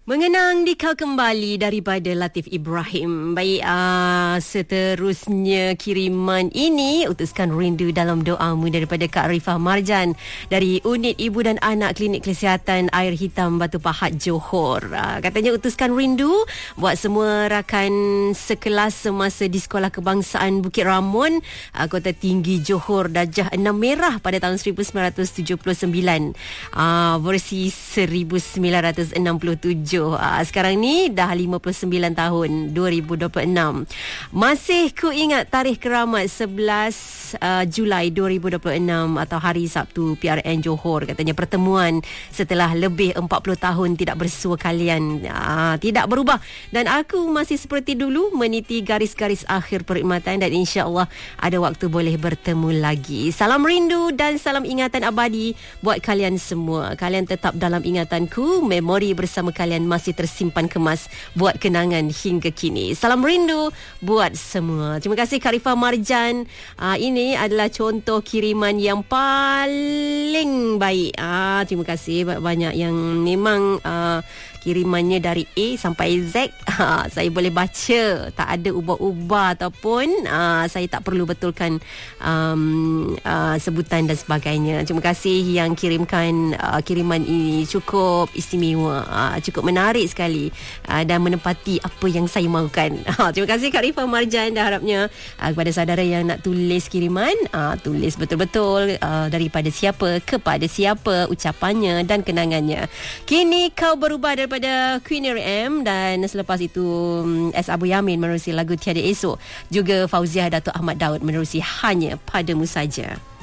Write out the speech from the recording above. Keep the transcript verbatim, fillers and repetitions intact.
Mengenang di kau kembali daripada Latif Ibrahim. Baik, uh, seterusnya kiriman ini, utuskan rindu dalam doamu daripada Kak Arifah Marjan dari Unit Ibu dan Anak Klinik Kesihatan Air Hitam Batu Pahat Johor. Uh, katanya utuskan rindu buat semua rakan sekelas semasa di Sekolah Kebangsaan Bukit Ramon, uh, Kota Tinggi Johor, darjah enam merah pada tahun seribu sembilan ratus tujuh puluh sembilan, uh, versi seribu sembilan ratus enam puluh tujuh. Uh, sekarang ni dah lima puluh sembilan tahun, dua ribu dua puluh enam. Masih ku ingat tarikh keramat sebelas uh, Julai dua ribu dua puluh enam atau hari Sabtu P R N Johor. Katanya pertemuan setelah lebih empat puluh tahun tidak bersua kalian uh, tidak berubah, dan aku masih seperti dulu meniti garis-garis akhir perkhidmatan, dan insya-Allah ada waktu boleh bertemu lagi. Salam rindu dan salam ingatan abadi buat kalian semua. Kalian tetap dalam ingatanku, memori bersama kalian masih tersimpan kemas buat kenangan hingga kini. Salam rindu buat semua. Terima kasih Kak Arifah Marjan. Uh, ini adalah contoh kiriman yang paling baik. Uh, terima kasih banyak yang memang uh, kirimannya dari A sampai Z. Ha, saya boleh baca, tak ada ubah-ubah ataupun uh, saya tak perlu betulkan um, uh, sebutan dan sebagainya. Terima kasih yang kirimkan uh, kiriman ini, cukup istimewa, uh, cukup menarik sekali uh, dan menepati apa yang saya mahukan. Uh, terima kasih Kak Arifah Marjan, dan harapnya uh, kepada saudara yang nak tulis kiriman, uh, tulis betul-betul uh, daripada siapa kepada siapa, ucapannya dan kenangannya. Kini kau berubah daripada pada Queen R M, dan selepas itu S. Abu Yamin menerusi lagu Tiada Esok, juga Fauziah Datuk Ahmad Daud menerusi Hanya Padamu Saja.